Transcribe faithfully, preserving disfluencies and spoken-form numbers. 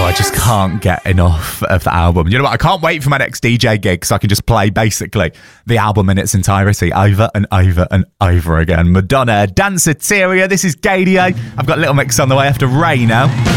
I just can't get enough of the album. You know what? I can't wait for my next D J gig so I can just play basically the album in its entirety over and over and over again. Madonna, Danceteria. This is Gadio. I've got Little Mix on the way after Ray now.